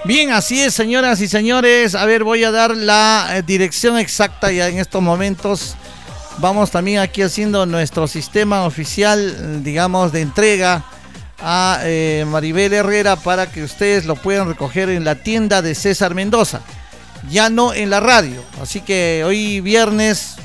Bien, así es, señoras y señores. A ver, voy a dar la dirección exacta ya en estos momentos. Vamos también aquí haciendo nuestro sistema oficial, digamos, de entrega a Maribel Herrera para que ustedes lo puedan recoger en la tienda de César Mendoza, ya no en la radio. Así que hoy viernes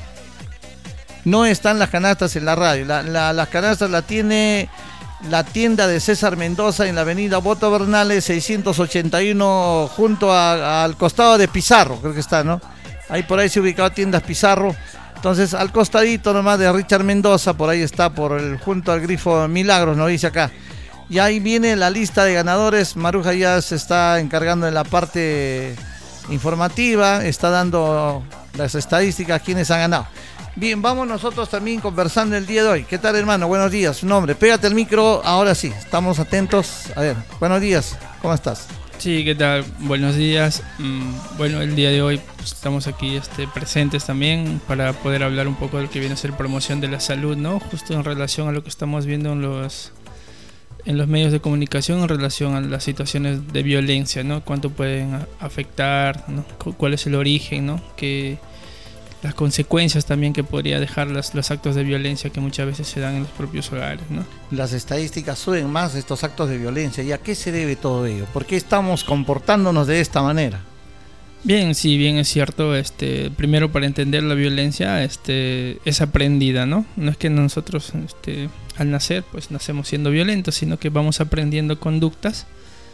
no están las canastas en la radio. Las canastas la tiene la tienda de César Mendoza en la avenida Boto Bernales 681, junto al costado de Pizarro, creo que está, ¿no? Ahí por ahí se ubicaba tiendas Pizarro. Entonces al costadito nomás de Richard Mendoza, por ahí está, junto al grifo Milagros, ¿no? Dice acá. Y ahí viene la lista de ganadores. Maruja ya se está encargando de la parte informativa, está dando las estadísticas, quienes han ganado. Bien, vamos nosotros también conversando el día de hoy. ¿Qué tal, hermano? Buenos días. Su nombre. Pégate el micro, ahora sí. Estamos atentos. A ver, buenos días. ¿Cómo estás? Sí, ¿qué tal? Buenos días. Bueno, el día de hoy pues, estamos aquí presentes también para poder hablar un poco de lo que viene a ser promoción de la salud, ¿no? Justo en relación a lo que estamos viendo en los medios de comunicación en relación a las situaciones de violencia, ¿no? Cuánto pueden afectar, ¿no? Cuál es el origen, ¿no? Las consecuencias también que podría dejar los actos de violencia que muchas veces se dan en los propios hogares, ¿no? Las estadísticas suben más de estos actos de violencia. ¿Y a qué se debe todo ello? ¿Por qué estamos comportándonos de esta manera? Bien, sí, bien es cierto. Primero, para entender la violencia, es aprendida, ¿no? No es que nosotros, al nacer, pues nacemos siendo violentos, sino que vamos aprendiendo conductas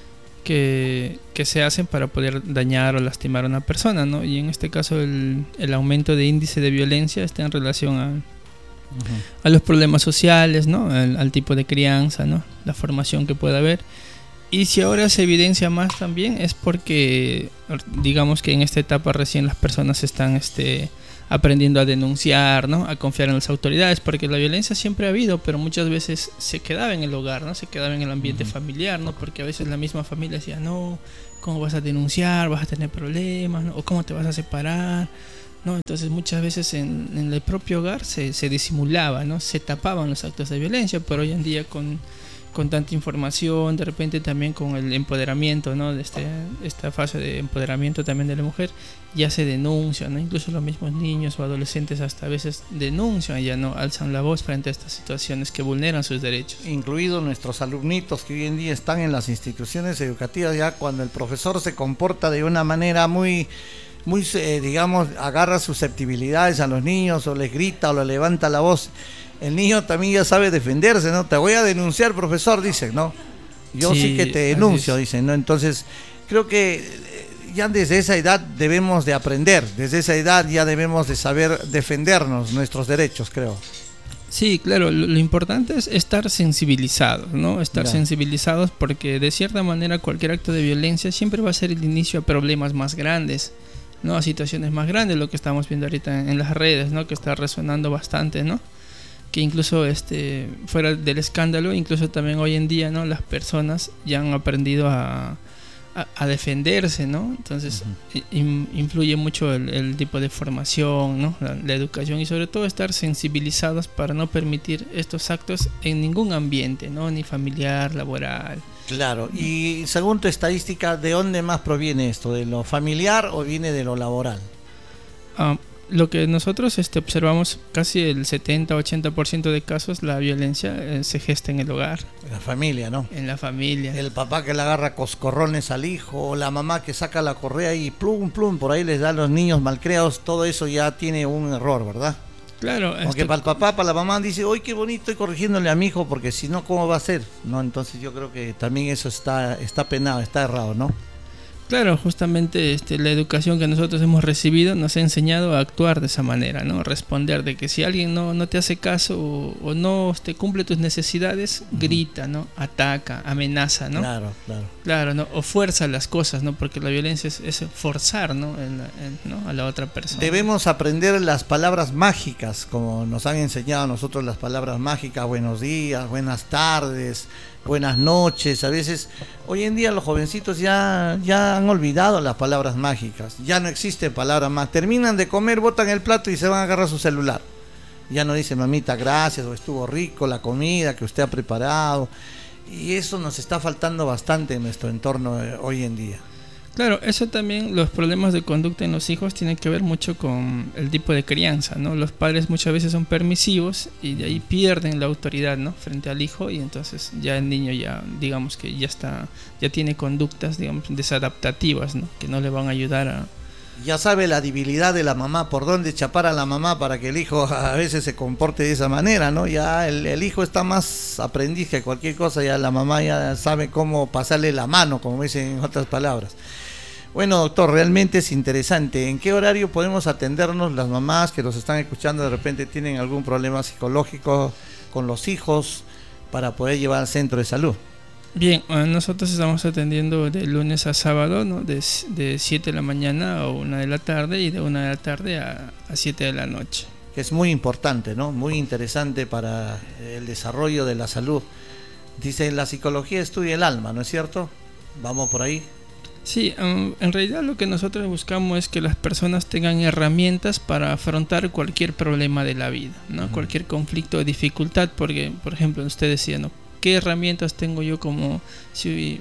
que se hacen para poder dañar o lastimar a una persona, ¿no? Y en este caso el aumento de índice de violencia está en relación a los problemas sociales, ¿no? Al tipo de crianza, ¿no? La formación que pueda haber. Y si ahora se evidencia más también es porque digamos que en esta etapa recién las personas están aprendiendo a denunciar, ¿no? A confiar en las autoridades, porque la violencia siempre ha habido, pero muchas veces se quedaba en el hogar, ¿no? Se quedaba en el ambiente familiar, ¿no? Porque a veces la misma familia decía, no, ¿cómo vas a denunciar? Vas a tener problemas, ¿no? O ¿cómo te vas a separar? ¿No? Entonces muchas veces en el propio hogar se disimulaba, ¿no? Se tapaban los actos de violencia, pero hoy en día con tanta información, de repente también con el empoderamiento, ¿no? De esta fase de empoderamiento también de la mujer, ya se denuncia, ¿no? Incluso los mismos niños o adolescentes hasta a veces denuncian, ya no alzan la voz frente a estas situaciones que vulneran sus derechos. Incluidos nuestros alumnitos que hoy en día están en las instituciones educativas, ya cuando el profesor se comporta de una manera muy digamos, agarra susceptibilidades a los niños, o les grita o les levanta la voz. El niño también ya sabe defenderse, ¿no? Te voy a denunciar, profesor, dice, ¿no? Yo sí que te denuncio, dice, ¿no? Entonces, creo que ya desde esa edad debemos de aprender, desde esa edad ya debemos de saber defendernos, nuestros derechos, creo. Sí, claro, lo importante es estar sensibilizados, ¿no? Sensibilizados porque de cierta manera cualquier acto de violencia siempre va a ser el inicio a problemas más grandes, ¿no? A situaciones más grandes, lo que estamos viendo ahorita en las redes, ¿no? Que está resonando bastante, ¿no? Que incluso fuera del escándalo, incluso también hoy en día, ¿no? Las personas ya han aprendido a defenderse, ¿no? Entonces influye mucho el tipo de formación, ¿no? La educación y sobre todo estar sensibilizados para no permitir estos actos en ningún ambiente, ¿no? Ni familiar, laboral. Claro, y según tu estadística, ¿de dónde más proviene esto? ¿De lo familiar o viene de lo laboral? Lo que nosotros observamos, casi el 70-80% de casos, la violencia se gesta en el hogar. En la familia, ¿no? En la familia. El papá que le agarra coscorrones al hijo, o la mamá que saca la correa y plum, plum, por ahí les da a los niños malcriados, todo eso ya tiene un error, ¿verdad? Claro. Porque para el papá, para la mamá dice, ¡ay, qué bonito! Estoy corrigiéndole a mi hijo, porque si no, ¿cómo va a ser? ¿No? Entonces yo creo que también eso está penado, está errado, ¿no? Claro, justamente la educación que nosotros hemos recibido nos ha enseñado a actuar de esa manera, ¿no? Responder de que si alguien no te hace caso o no cumple tus necesidades, grita, ¿no? Ataca, amenaza, ¿no? Claro, ¿no? O fuerza las cosas, ¿no? Porque la violencia es forzar, ¿no? ¿no? A la otra persona. Debemos aprender las palabras mágicas, como nos han enseñado a nosotros las palabras mágicas, buenos días, buenas tardes, buenas noches. A veces, hoy en día los jovencitos ya han olvidado las palabras mágicas, ya no existe palabra más. Terminan de comer, botan el plato y se van a agarrar su celular. Ya no dice mamita gracias, o estuvo rico la comida que usted ha preparado. Y eso nos está faltando bastante en nuestro entorno hoy en día. Claro, eso también, los problemas de conducta en los hijos tienen que ver mucho con el tipo de crianza, ¿no? Los padres muchas veces son permisivos y de ahí pierden la autoridad, ¿no? Frente al hijo, y entonces ya el niño ya, digamos que ya tiene conductas, digamos, desadaptativas, ¿no? Que no le van a ayudar a... Ya sabe la debilidad de la mamá, por dónde chapar a la mamá para que el hijo a veces se comporte de esa manera, ¿no? Ya el hijo está más aprendiz que cualquier cosa, ya la mamá ya sabe cómo pasarle la mano, como dicen en otras palabras. Bueno, doctor, realmente es interesante. ¿En qué horario podemos atendernos las mamás que nos están escuchando? De repente tienen algún problema psicológico con los hijos para poder llevar al centro de salud. Bien, nosotros estamos atendiendo de lunes a sábado, ¿no? De 7 de la mañana a 1 de la tarde y de 1 de la tarde a 7 de la noche. Que es muy importante, ¿no? Muy interesante para el desarrollo de la salud. Dicen, la psicología estudia el alma, ¿no es cierto? Vamos por ahí. Sí, en realidad lo que nosotros buscamos es que las personas tengan herramientas para afrontar cualquier problema de la vida, ¿no? Cualquier conflicto o dificultad, porque, por ejemplo, usted decía, ¿no? ¿Qué herramientas tengo yo como si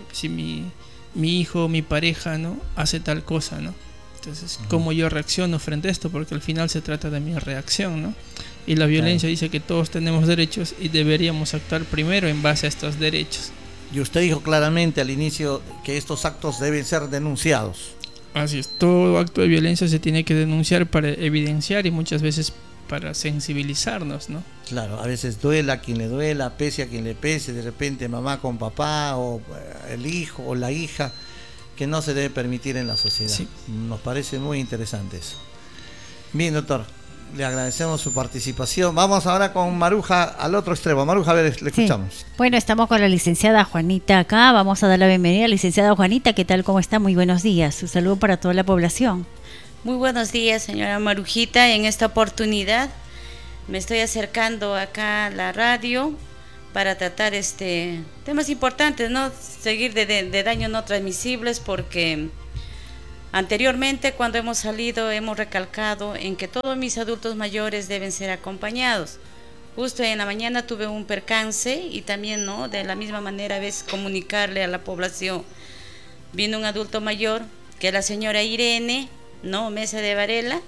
mi hijo o mi pareja, ¿no? hace tal cosa, ¿no? Entonces, ¿cómo yo reacciono frente a esto? Porque al final se trata de mi reacción, ¿no? Y la violencia dice que todos tenemos derechos y deberíamos actuar primero en base a estos derechos. Y usted dijo claramente al inicio que estos actos deben ser denunciados. Así es, todo acto de violencia se tiene que denunciar para evidenciar y muchas veces para sensibilizarnos, ¿no? Claro, a veces duela a quien le duela, pese a quien le pese, de repente mamá con papá o el hijo o la hija, que no se debe permitir en la sociedad. Sí. Nos parece muy interesante eso. Bien, doctor, le agradecemos su participación. Vamos ahora con Maruja al otro extremo. Maruja, a ver, le escuchamos. Sí. Bueno, estamos con la licenciada Juanita acá. Vamos a dar la bienvenida. Licenciada Juanita, ¿qué tal? ¿Cómo está? Muy buenos días. Su saludo para toda la población. Muy buenos días, señora Marujita. En esta oportunidad me estoy acercando acá a la radio para tratar temas importantes, ¿no? Seguir de daños no transmisibles, porque anteriormente cuando hemos salido hemos recalcado en que todos mis adultos mayores deben ser acompañados. Justo en la mañana tuve un percance y también, ¿no? De la misma manera, a veces comunicarle a la población. Vino un adulto mayor, que es la señora Irene, ¿no? Mesa de Varela,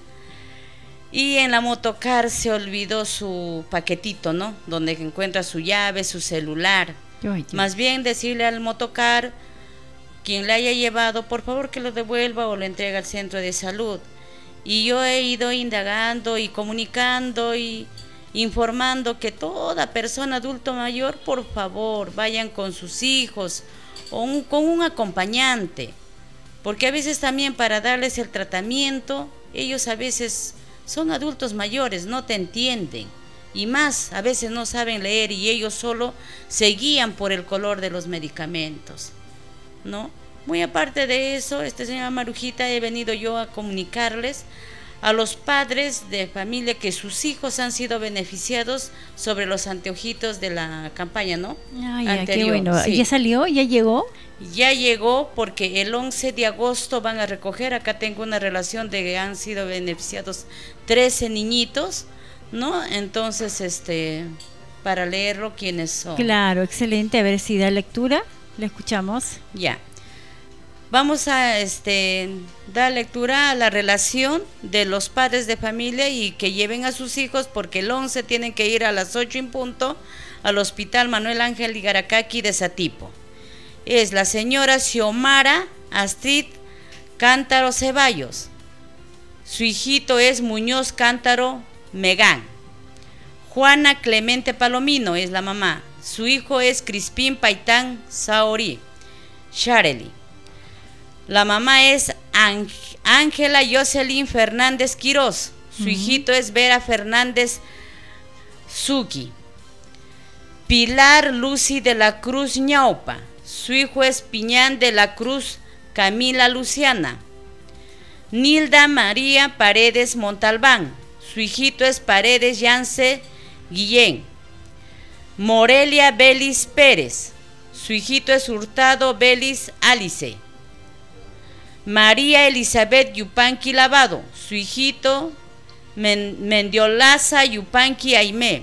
y en la motocar se olvidó su paquetito, ¿no? Donde encuentra su llave, su celular. Más bien decirle al motocar, quien le haya llevado, por favor que lo devuelva o lo entregue al centro de salud. Y yo he ido indagando y comunicando y informando que toda persona adulto mayor, por favor, vayan con sus hijos o con un acompañante. Porque a veces también para darles el tratamiento, ellos a veces son adultos mayores, no te entienden. Y más, a veces no saben leer y ellos solo se guían por el color de los medicamentos, ¿no? Muy aparte de eso, señora Marujita, he venido yo a comunicarles a los padres de familia que sus hijos han sido beneficiados sobre los anteojitos de la campaña, ¿no? Ay, qué bueno. Sí. ¿Ya salió? ¿Ya llegó? Ya llegó, porque el 11 de agosto van a recoger. Acá tengo una relación de que han sido beneficiados 13 niñitos, ¿no? entonces para leerlo quiénes son. Claro, excelente. A ver si da lectura. ¿Le escuchamos? Ya. Vamos a dar lectura a la relación de los padres de familia y que lleven a sus hijos, porque el 11 tienen que ir a las 8 en punto al Hospital Manuel Ángel Igaracaki de Satipo. Es la señora Xiomara Astrid Cántaro Ceballos. Su hijito es Muñoz Cántaro Megán. Juana Clemente Palomino es la mamá. Su hijo es Crispín Paitán Saori Shareli. La mamá es Ángela Jocelyn Fernández Quirós. Su hijito es Vera Fernández Zuki. Pilar Lucy de la Cruz Ñaupa. Su hijo es Piñán de la Cruz Camila Luciana. Nilda María Paredes Montalbán. Su hijito es Paredes Yance Guillén. Morelia Belis Pérez. Su hijito es Hurtado Belis Alice. María Elizabeth Yupanqui Lavado. Su hijito Mendiolaza Yupanqui Aimé.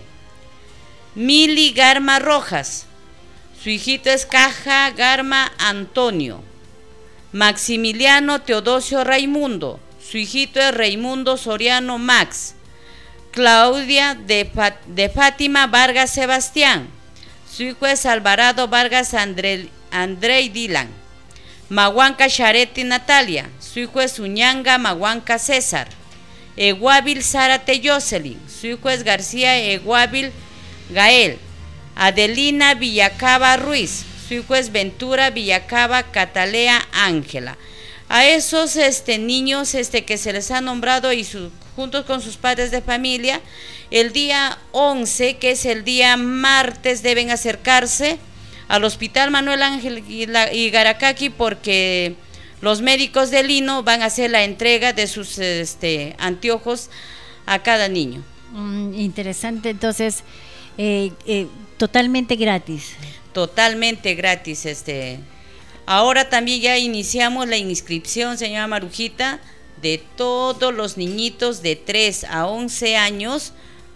Mili Garma Rojas. Su hijito es Caja Garma Antonio. Maximiliano Teodosio Raimundo, su hijito es Raimundo Soriano Max. Claudia de Fátima Vargas Sebastián, su hijo es Alvarado Vargas Andrei Dylan. Mahuanca Chareti Natalia, su hijo es Uñanga Mahuanca César. Eguávil Zárate Jocelyn, su hijo es García Eguávil Gael. Adelina Villacaba Ruiz, su hijo es Ventura Villacaba Catalea Ángela. A esos niños que se les ha nombrado y juntos con sus padres de familia, el día 11, que es el día martes, deben acercarse al Hospital Manuel Ángel Igaracaki, porque los médicos del Lino van a hacer la entrega de sus anteojos a cada niño. Interesante, entonces, totalmente gratis. Totalmente gratis. Ahora también ya iniciamos la inscripción, señora Marujita, de todos los niñitos de 3 a 11 años,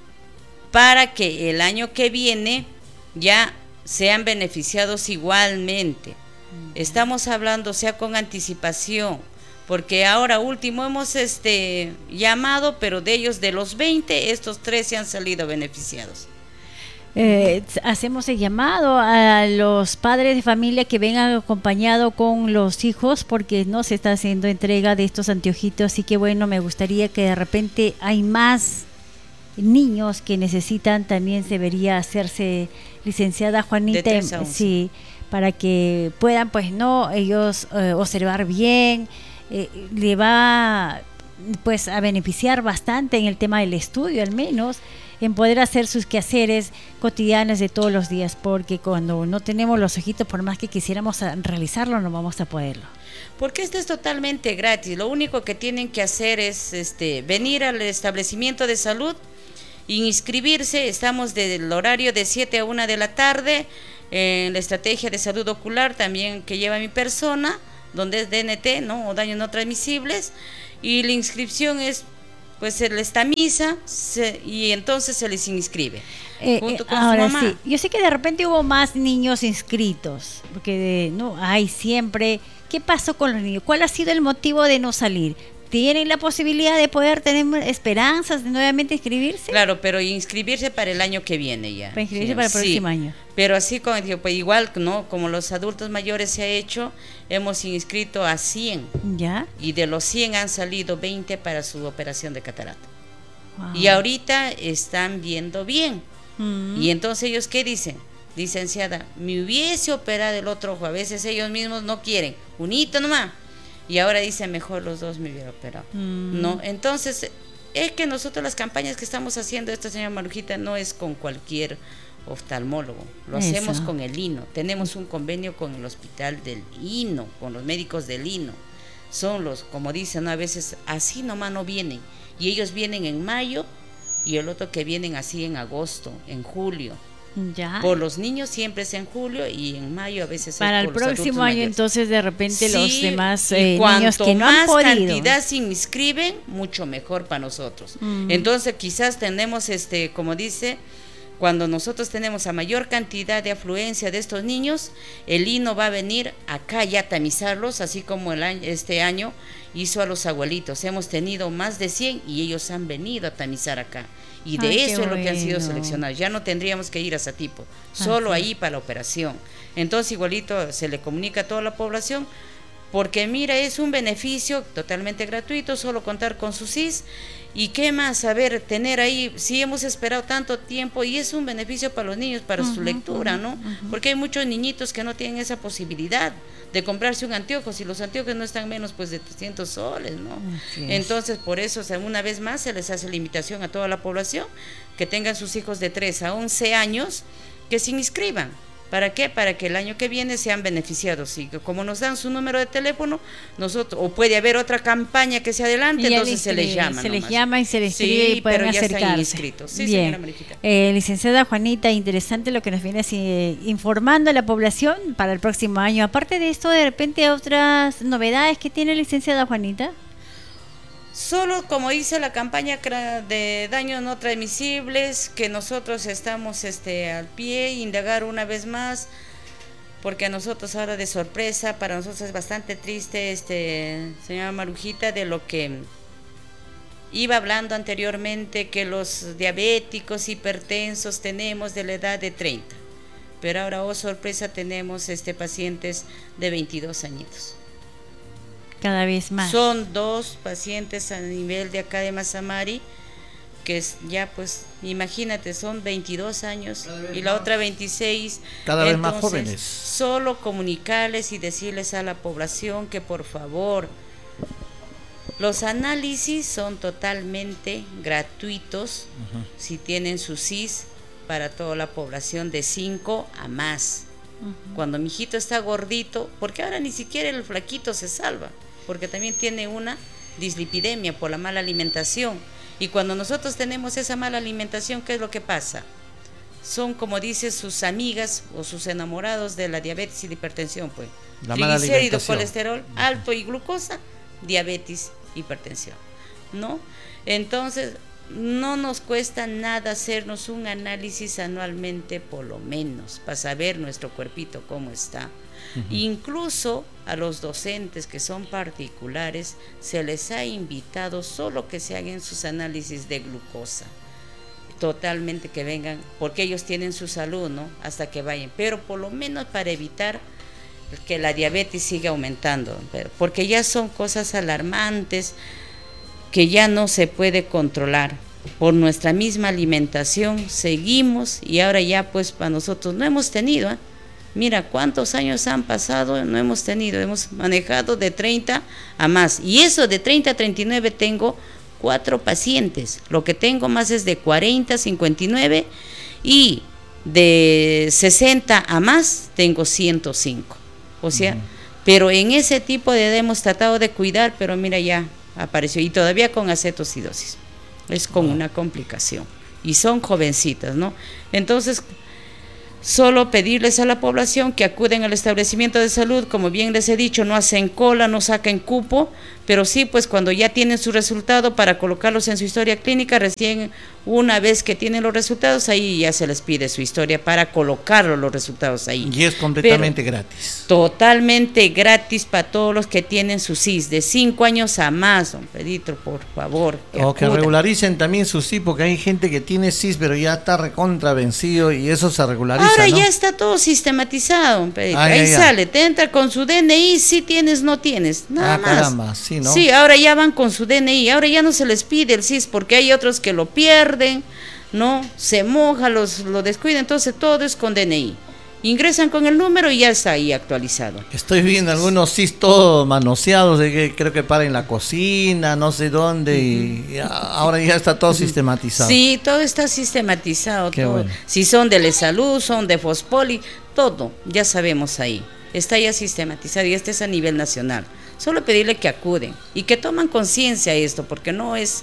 para que el año que viene ya sean beneficiados igualmente. Estamos hablando, sea con anticipación, porque ahora último hemos llamado, pero de ellos, de los 20, estos 3 se han salido beneficiados. Hacemos el llamado a los padres de familia que vengan acompañados con los hijos, porque no se está haciendo entrega de estos anteojitos, así que bueno, me gustaría que de repente hay más niños que necesitan, también debería hacerse, licenciada Juanita, sí, para que puedan ellos observar bien, le va pues a beneficiar bastante en el tema del estudio, al menos en poder hacer sus quehaceres cotidianos de todos los días, porque cuando no tenemos los ojitos, por más que quisiéramos realizarlo, no vamos a poderlo. Porque esto es totalmente gratis, lo único que tienen que hacer es venir al establecimiento de salud, inscribirse. Estamos del horario de 7 a 1 de la tarde, en la estrategia de salud ocular también que lleva mi persona, donde es DNT, ¿no? O daños no transmisibles, y la inscripción es, pues se les tamiza y entonces se les inscribe junto con ahora su mamá. Sí, yo sé que de repente hubo más niños inscritos, porque no hay siempre. ¿Qué pasó con los niños? ¿Cuál ha sido el motivo de no salir? ¿Tienen la posibilidad de poder tener esperanzas de nuevamente inscribirse? Claro, pero inscribirse para el año que viene ya. Para inscribirse para el próximo año. Pero así como pues igual, ¿no? Como los adultos mayores se ha hecho, hemos inscrito a 100. ¿Ya? Y de los 100 han salido 20 para su operación de catarata. Wow. Y ahorita están viendo bien. Y entonces ellos, ¿qué dicen? Licenciada, me hubiese operado el otro ojo. A veces ellos mismos no quieren. Unito nomás. Y ahora dicen, mejor los dos me hubiera operado. No, entonces, es que nosotros las campañas que estamos haciendo, esta señora Marujita, no es con cualquier oftalmólogo, lo hacemos con el Lino. Tenemos un convenio con el hospital del Lino, con los médicos del Lino. Son los, como dicen, ¿no? A veces así nomás no vienen. Y ellos vienen en mayo y el otro que vienen así en agosto, en julio. Ya. Por los niños siempre es en julio y en mayo a veces para es el por los próximo año mayores. Entonces de repente Sí, los demás y niños que no han podido. cuanto más cantidad se inscriben, mucho mejor para nosotros. Entonces quizás tenemos como dice, cuando nosotros tenemos a mayor cantidad de afluencia de estos niños, el Lino va a venir acá ya a tamizarlos, así como este año hizo a los abuelitos. Hemos tenido más de 100 y ellos han venido a tamizar acá. Y de eso es lo que han sido seleccionados. Ya no tendríamos que ir a Satipo, solo ahí para la operación. Entonces igualito se le comunica a toda la población, porque mira, es un beneficio totalmente gratuito, solo contar con su CIS. Y qué más, a ver, tener ahí, si hemos esperado tanto tiempo, y es un beneficio para los niños, para su lectura, ¿no? Porque hay muchos niñitos que no tienen esa posibilidad de comprarse un anteojo, si los anteojos no están menos pues de 300 soles, ¿no? Entonces por eso, o sea, una vez más se les hace la invitación a toda la población que tengan sus hijos de 3 a 11 años, que se inscriban. ¿Para qué? Para que el año que viene sean beneficiados. Y como nos dan su número de teléfono, nosotros, o puede haber otra campaña que se adelante, entonces se les llama. Se les llama y se les escribe y pueden pero ya acercarse. están inscritos. Sí, bien. Señora Mariquita. Licenciada Juanita, interesante lo que nos viene informando a la población para el próximo año. Aparte de esto, de repente otras novedades que tiene licenciada Juanita. Solo como dice la campaña de daños no transmisibles, que nosotros estamos al pie, indagar una vez más porque a nosotros ahora de sorpresa, para nosotros es bastante triste, señora Marujita, de lo que iba hablando anteriormente, que los diabéticos, hipertensos tenemos de la edad de 30, pero ahora, oh sorpresa, tenemos pacientes de 22 añitos. Cada vez más. Son 2 pacientes a nivel de acá de Mazamari, que es ya pues, imagínate, son 22 años y la otra 26. Cada vez más jóvenes. Solo comunicarles y decirles a la población que por favor, los análisis son totalmente gratuitos, si tienen su CIS, para toda la población de 5 a más. Cuando mi hijito está gordito, porque ahora ni siquiera el flaquito se salva, porque también tiene una dislipidemia por la mala alimentación. Y cuando nosotros tenemos esa mala alimentación, ¿qué es lo que pasa? Son, como dice, sus amigas o sus enamorados de la diabetes y la hipertensión, pues. Triglicéridos, colesterol alto y glucosa, diabetes, hipertensión, ¿no? Entonces, no nos cuesta nada hacernos un análisis anualmente, por lo menos, para saber nuestro cuerpito cómo está. Incluso a los docentes que son particulares se les ha invitado solo que se hagan sus análisis de glucosa, totalmente que vengan, porque ellos tienen su salud, ¿no? Hasta que vayan, pero por lo menos para evitar que la diabetes siga aumentando, porque ya son cosas alarmantes que ya no se puede controlar. Por nuestra misma alimentación seguimos, y ahora ya pues para nosotros no hemos tenido, mira cuántos años han pasado, no hemos tenido, hemos manejado de 30 a más, y eso de 30 a 39 tengo 4 pacientes, lo que tengo más es de 40 a 59, y de 60 a más tengo 105, o sea, pero en ese tipo de edad hemos tratado de cuidar, pero mira ya apareció, y todavía con acetosidosis, es con una complicación, y son jovencitas, ¿no? Entonces, solo pedirles a la población que acuden al establecimiento de salud, como bien les he dicho, no hacen cola, no sacan cupo, pero sí pues cuando ya tienen su resultado para colocarlos en su historia clínica, recién una vez que tienen los resultados, ahí ya se les pide su historia para colocarlos los resultados ahí. Y es completamente gratis. Totalmente gratis para todos los que tienen su CIS, de 5 años a más, don Pedrito, por favor. Que regularicen también su CIS, porque hay gente que tiene CIS, pero ya está recontra vencido y eso se regulariza, ahora, ¿no? Ya ¿no? está todo sistematizado, don Pedrito. Ahí sale, te entra con su DNI, si tienes, no tienes, nada más. Caramba, sí, ¿no? Sí, ahora ya van con su DNI, ahora ya no se les pide el CIS, porque hay otros que lo pierden, ¿no? Se moja, lo descuidan, entonces todo es con DNI. Ingresan con el número y ya está ahí actualizado. Estoy viendo algunos CIS todos manoseados, de que creo que para en la cocina, no sé dónde, y ahora ya está todo sistematizado. Sí, todo está sistematizado. Qué todo. bueno. Si son de Lesalud, son de Fospoli, todo, ya sabemos ahí. Está ya sistematizado y este es a nivel nacional. Solo pedirle que acuden y que toman conciencia de esto, porque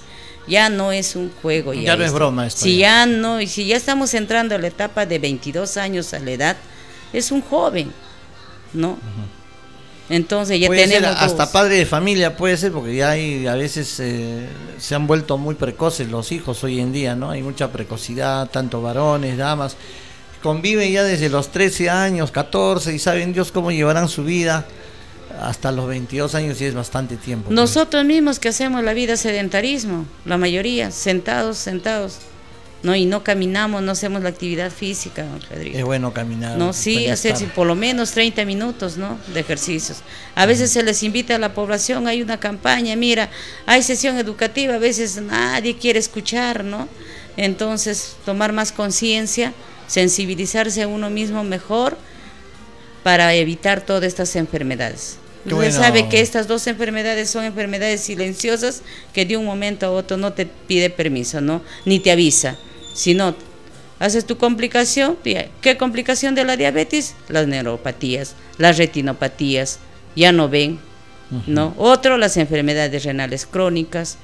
ya no es un juego. Ya no es broma esto. Si ya no, y si ya estamos entrando a la etapa de 22 años a la edad, es un joven, ¿no? Entonces ya puede tenemos ser hasta padre de familia, puede ser, porque ya hay, a veces se han vuelto muy precoces los hijos hoy en día, ¿no? Hay mucha precocidad, tanto varones, damas, conviven ya desde los 13 años, 14, y saben Dios cómo llevarán su vida hasta los 22 años, y es bastante tiempo. Nosotros mismos que hacemos la vida sedentarismo, la mayoría, sentados, ¿no? Y no caminamos, no hacemos la actividad física, don Pedrito. Es bueno caminar. No, sí, hacer por lo menos 30 minutos, ¿no? De ejercicios. A veces se les invita a la población, hay una campaña, mira, hay sesión educativa, a veces nadie quiere escuchar, ¿no? Entonces, tomar más conciencia, sensibilizarse a uno mismo mejor para evitar todas estas enfermedades. Usted sabe que estas 2 enfermedades son enfermedades silenciosas que de un momento a otro no te pide permiso, ¿no? Ni te avisa. Si no, haces tu complicación. ¿Qué complicación de la diabetes? Las neuropatías, las retinopatías, ya no ven, ¿no? Otro, las enfermedades renales crónicas.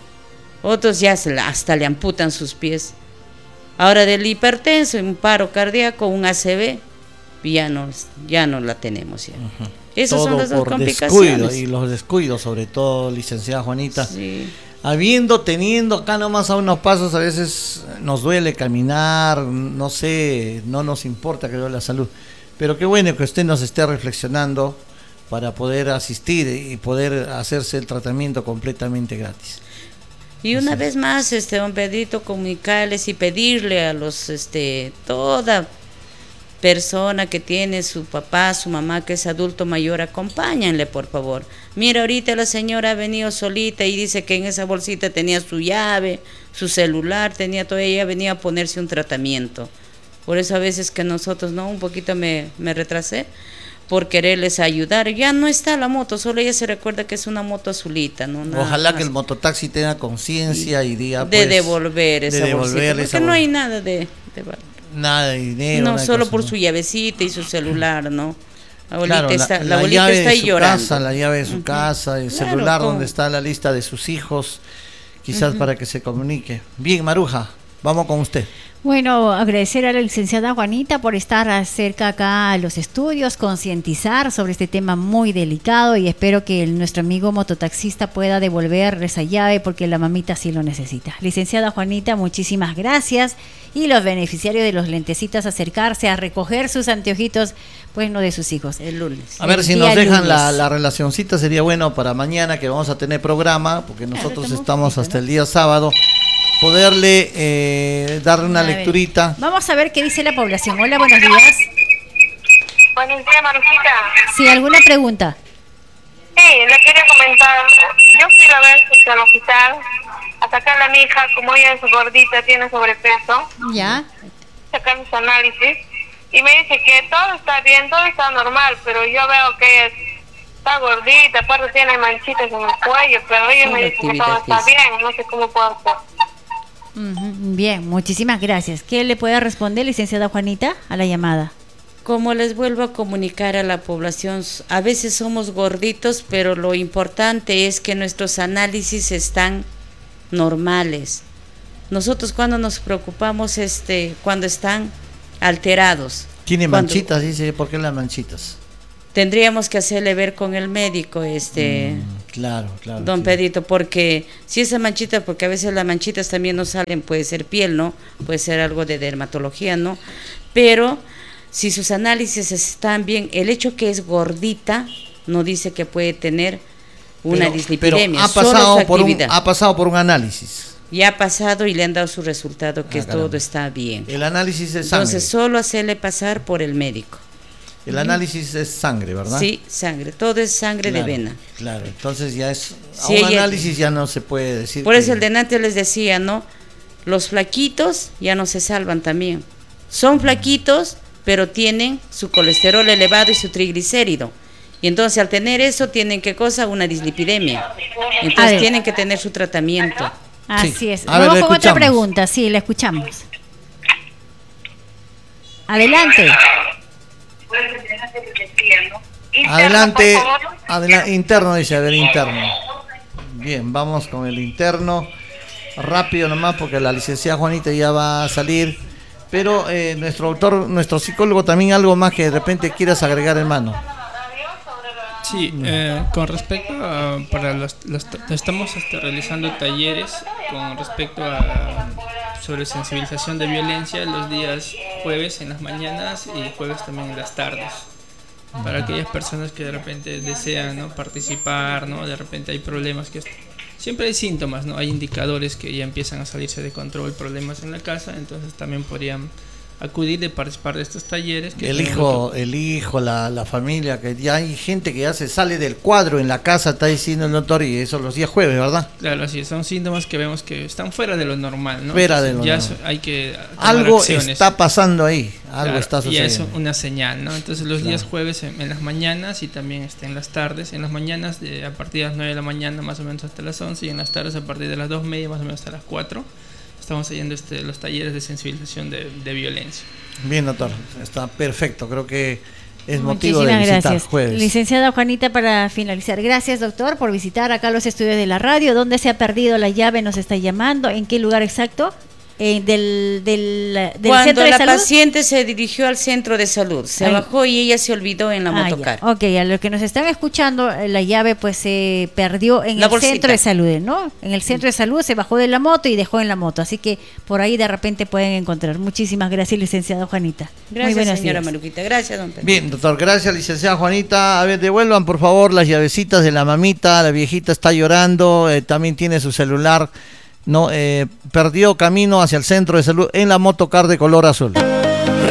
Otros ya hasta le amputan sus pies. Ahora del hipertenso, un paro cardíaco, un ACV, ya no la tenemos ya. Esas son las 2 complicaciones. Descuido, y los descuidos, sobre todo, licenciada Juanita. Sí. Teniendo acá nomás a unos pasos, a veces nos duele caminar, no sé, no nos importa que duele la salud, Pero qué bueno que usted nos esté reflexionando para poder asistir y poder hacerse el tratamiento completamente gratis. Y una vez más, don Pedrito, comunicarles y pedirle a los, toda persona que tiene su papá, su mamá, que es adulto mayor, acompáñenle, por favor. Mira, ahorita la señora ha venido solita y dice que en esa bolsita tenía su llave, su celular, tenía todo, ella venía a ponerse un tratamiento. Por eso a veces que nosotros, ¿no? Un poquito me retrasé por quererles ayudar. Ya no está la moto, solo ella se recuerda que es una moto azulita, ¿no? Ojalá que el mototaxi tenga conciencia y diga, de pues, devolver esa bolsita, porque no hay nada nada de dinero. No, solo cosa, por ¿no? su llavecita y su celular, ¿no? La Claro, abuelita la abuelita llave está de ahí su llorando. casa, la llave de su casa, el Claro, celular ¿cómo? donde está la lista de sus hijos, quizás para que se comunique. Bien, Maruja, vamos con usted. Bueno, agradecer a la licenciada Juanita por estar cerca acá a los estudios, concientizar sobre este tema muy delicado y espero que nuestro amigo mototaxista pueda devolver esa llave porque la mamita sí lo necesita. Licenciada Juanita, muchísimas gracias y los beneficiarios de los lentecitos acercarse a recoger sus anteojitos, pues no de sus hijos. El lunes. A ver El si día nos dejan lunes. la relacioncita, sería bueno para mañana que vamos a tener programa, porque nosotros estamos hasta el día sábado, poderle darle una A ver, lecturita. vamos a ver qué dice la población. Hola, buenos días. Buenos días, Marujita. Sí, ¿alguna pregunta? Sí, le quería comentar. Yo fui a ver al hospital a sacarle a mi hija, como ella es gordita, tiene sobrepeso, Ya. sacar mis análisis. Y me dice que todo está bien, todo está normal, pero yo veo que ella está gordita, aparte tiene manchitas en el cuello, pero ella me dice que todo está bien, no sé cómo puedo hacer. Ujú, bien, muchísimas gracias. ¿Qué le puede responder, licenciada Juanita, a la llamada? Como les vuelvo a comunicar a la población, a veces somos gorditos, pero lo importante es que nuestros análisis están normales. Nosotros cuando nos preocupamos, cuando están alterados. Tiene Cuando manchitas, dice, ¿por qué las manchitas? Tendríamos que hacerle ver con el médico, Claro, claro. don sí. Pedrito, porque si esa manchita, porque a veces las manchitas también no salen, puede ser piel, ¿no? Puede ser algo de dermatología, ¿no? Pero si sus análisis están bien, el hecho que es gordita no dice que puede tener una dislipidemia, pero solo su actividad. ha pasado por un análisis. Ya ha pasado y le han dado su resultado que caramba. todo está bien. El análisis es sangre. Entonces solo hacerle pasar por el médico. El análisis es sangre, ¿verdad? Sí, sangre, todo es sangre Claro, de vena. Claro, entonces ya es Sí, a un ella- análisis ya no se puede decir. Por eso que- el denante les decía, ¿no? Los flaquitos ya no se salvan también. Son flaquitos, pero tienen su colesterol elevado y su triglicérido. Y entonces al tener eso tienen ¿qué cosa? Una dislipidemia. A Entonces ver. tienen que tener su tratamiento. Así Sí. es. A ver, Vamos la con otra escuchamos. pregunta. Sí, la escuchamos. Adelante. Adelante, Interno, por favor. interno dice, a ver, interno. Bien, vamos con el interno. Rápido nomás porque la licenciada Juanita ya va a salir. Pero nuestro autor, nuestro psicólogo también algo más que de repente quieras agregar, hermano. Sí, con respecto a, estamos realizando talleres con respecto a sobre sensibilización de violencia los días jueves en las mañanas y jueves también en las tardes. Para aquellas personas que de repente desean, ¿no?, participar, ¿no? De repente hay problemas que siempre hay síntomas, ¿no? Hay indicadores que ya empiezan a salirse de control, problemas en la casa, entonces también podrían acudir de participar de estos talleres. Que El hijo, la familia, que ya hay gente que ya se sale del cuadro en la casa, está diciendo el doctor, y eso los días jueves, ¿verdad? Claro, así es, son síntomas que vemos que están fuera de lo normal, ¿no? Fuera de lo ya normal. hay que tomar Algo acciones. está pasando ahí, algo Claro, está y ya es sucediendo. una señal, ¿no? Entonces los días Claro. jueves en las mañanas y también en las tardes. En las mañanas a partir de las 9 de la mañana más o menos hasta las 11 y en las tardes a partir de las 2:30 más o menos hasta las 4. Estamos haciendo los talleres de sensibilización de violencia. Bien, doctor, está perfecto, creo que es motivo de Muchísimas visitar gracias. jueves. Licenciada Juanita, para finalizar, gracias, doctor, por visitar acá los estudios de la radio. ¿Dónde se ha perdido la llave? Nos está llamando. ¿En qué lugar exacto? del Cuando centro de la salud. paciente se dirigió al centro de salud, se Ay. bajó y ella se olvidó en la Ya. motocar. Ok, a los que nos están escuchando, la llave pues se perdió en La el bolsita. centro de salud, ¿no? En el centro de salud se bajó de la moto y dejó en la moto, así que por ahí de repente pueden encontrar. Muchísimas gracias, licenciado Juanita. Muy Gracias, buenos señora días. Marujita. Gracias, don Pedro. Bien, doctor, gracias, licenciada Juanita. A ver, devuelvan por favor las llavecitas de la mamita, la viejita está llorando, también tiene su celular, no perdió camino hacia el centro de salud en la motocar de color azul.